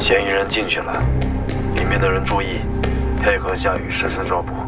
嫌疑人进去了，里面的人注意，配合夏雨实施抓捕。